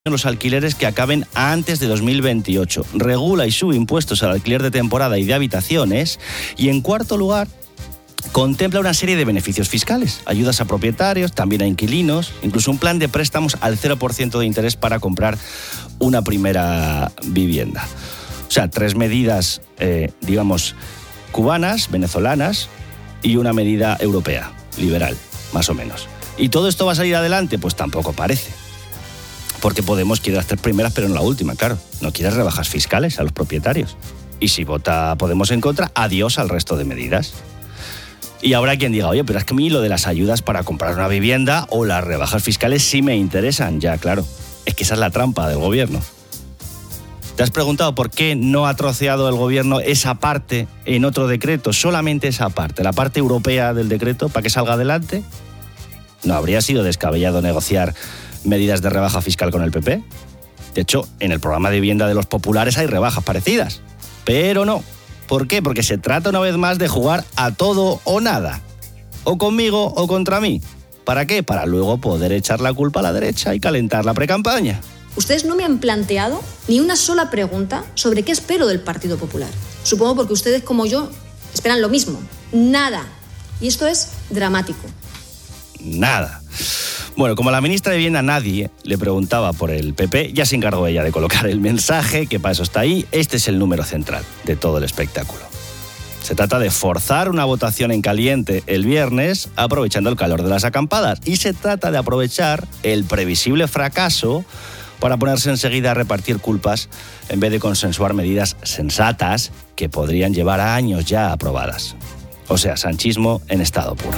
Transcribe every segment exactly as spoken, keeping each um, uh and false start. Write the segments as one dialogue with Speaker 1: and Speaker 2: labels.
Speaker 1: los alquileres que acaben antes de dos mil veintiocho. Regula y sube impuestos al alquiler de temporada y de habitaciones. Y en cuarto lugar, contempla una serie de beneficios fiscales, ayudas a propietarios, también a inquilinos, incluso un plan de préstamos al cero por ciento de interés para comprar una primera vivienda. O sea, tres medidas, eh, digamos, cubanas, venezolanas y una medida europea, liberal, más o menos. ¿Y todo esto va a salir adelante? Pues tampoco parece. Porque Podemos quiere las tres primeras, pero no la última, claro. No quiere rebajas fiscales a los propietarios. Y si vota Podemos en contra, adiós al resto de medidas. Y habrá quien diga, oye, pero es que a mí lo de las ayudas para comprar una vivienda o las rebajas fiscales sí me interesan. Ya, claro. Es que esa es la trampa del gobierno. ¿Te has preguntado por qué no ha troceado el gobierno esa parte en otro decreto? Solamente esa parte, la parte europea del decreto, para que salga adelante. ¿No habría sido descabellado negociar medidas de rebaja fiscal con el P P? De hecho, en el programa de vivienda de los populares hay rebajas parecidas. Pero no. ¿Por qué? Porque se trata una vez más de jugar a todo o nada. O conmigo o contra mí. ¿Para qué? Para luego poder echar la culpa a la derecha y calentar la precampaña.
Speaker 2: Ustedes no me han planteado ni una sola pregunta sobre qué espero del Partido Popular. Supongo porque ustedes, como yo, esperan lo mismo. Nada. Y esto es dramático.
Speaker 1: Nada. Bueno, como a la ministra de Vivienda nadie le preguntaba por el P P, ya se encargó ella de colocar el mensaje, que para eso está ahí. Este es el número central de todo el espectáculo. Se trata de forzar una votación en caliente el viernes, aprovechando el calor de las acampadas. Y se trata de aprovechar el previsible fracaso para ponerse enseguida a repartir culpas en vez de consensuar medidas sensatas que podrían llevar a años ya aprobadas. O sea, sanchismo en estado puro.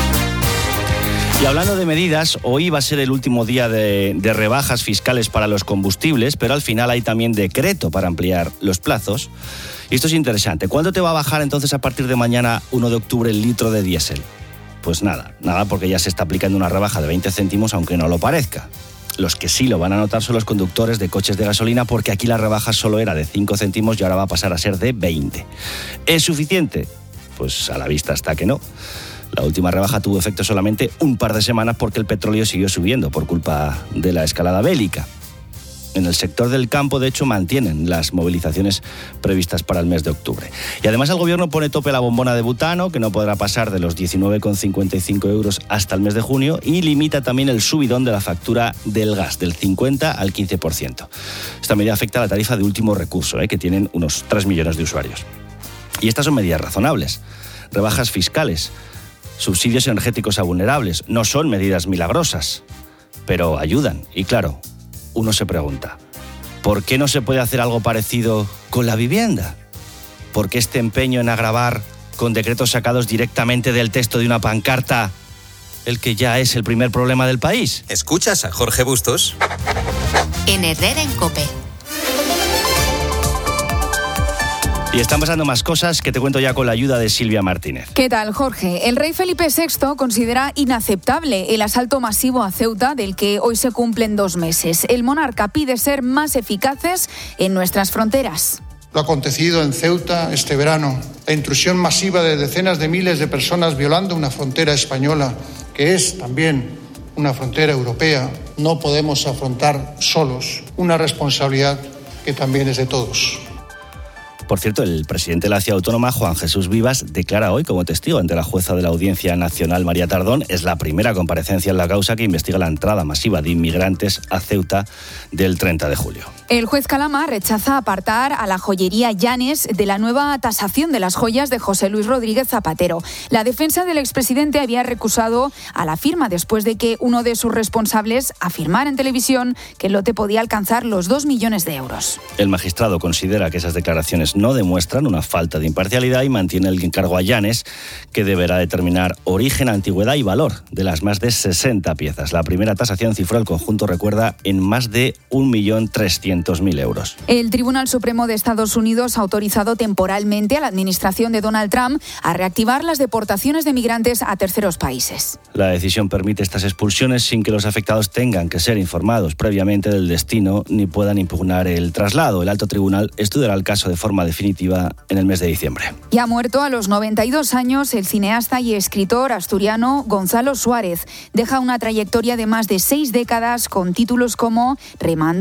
Speaker 1: Y hablando de medidas, hoy va a ser el último día de, de rebajas fiscales para los combustibles, pero al final hay también decreto para ampliar los plazos. Y esto es interesante. ¿Cuándo te va a bajar entonces a partir de mañana, uno de octubre, el litro de diésel? Pues nada, nada porque ya se está aplicando una rebaja de veinte céntimos, aunque no lo parezca. Los que sí lo van a notar son los conductores de coches de gasolina, porque aquí la rebaja solo era de cinco céntimos y ahora va a pasar a ser de veinte. ¿Es suficiente? Pues a la vista está que no. La última rebaja tuvo efecto solamente un par de semanas porque el petróleo siguió subiendo por culpa de la escalada bélica. En el sector del campo, de hecho, mantienen las movilizaciones previstas para el mes de octubre. Y además el gobierno pone tope a la bombona de butano, que no podrá pasar de los diecinueve con cincuenta y cinco euros hasta el mes de junio, y limita también el subidón de la factura del gas, del cincuenta al quince por ciento. Esta medida afecta a la tarifa de último recurso, ¿eh? que tienen unos tres millones de usuarios. Y estas son medidas razonables. Rebajas fiscales, subsidios energéticos a vulnerables, no son medidas milagrosas, pero ayudan. Y claro, uno se pregunta, ¿por qué no se puede hacer algo parecido con la vivienda? ¿Por qué este empeño en agravar con decretos sacados directamente del texto de una pancarta el que ya es el primer problema del país?
Speaker 3: ¿Escuchas a Jorge Bustos?
Speaker 4: En Herrera en COPE.
Speaker 1: Y están pasando más cosas que te cuento ya con la ayuda de Silvia Martínez.
Speaker 5: ¿Qué tal, Jorge? El rey Felipe sexto considera inaceptable el asalto masivo a Ceuta, del que hoy se cumplen dos meses. El monarca pide ser más eficaces en nuestras fronteras.
Speaker 6: Lo acontecido en Ceuta este verano, la intrusión masiva de decenas de miles de personas violando una frontera española, que es también una frontera europea, no podemos afrontar solos una responsabilidad que también es de todos.
Speaker 1: Por cierto, el presidente de la Ciudad Autónoma, Juan Jesús Vivas, declara hoy como testigo ante la jueza de la Audiencia Nacional, María Tardón. Es la primera comparecencia en la causa que investiga la entrada masiva de inmigrantes a Ceuta del treinta de julio.
Speaker 5: El juez Calama rechaza apartar a la joyería Llanes de la nueva tasación de las joyas de José Luis Rodríguez Zapatero. La defensa del expresidente había recusado a la firma después de que uno de sus responsables afirmara en televisión que el lote podía alcanzar los dos millones de euros.
Speaker 1: El magistrado considera que esas declaraciones no demuestran una falta de imparcialidad y mantiene el encargo a Llanes, que deberá determinar origen, antigüedad y valor de las más de sesenta piezas. La primera tasación cifró el conjunto, recuerda, en más de un millón trescientos mil euros.
Speaker 5: El Tribunal Supremo de Estados Unidos ha autorizado temporalmente a la administración de Donald Trump a reactivar las deportaciones de migrantes a terceros países.
Speaker 1: La decisión permite estas expulsiones sin que los afectados tengan que ser informados previamente del destino ni puedan impugnar el traslado. El alto tribunal estudiará el caso de forma forma definitiva en el mes de diciembre.
Speaker 5: Y ha muerto a los noventa y dos años el cineasta y escritor asturiano Gonzalo Suárez. Deja una trayectoria de más de seis décadas con títulos como Remando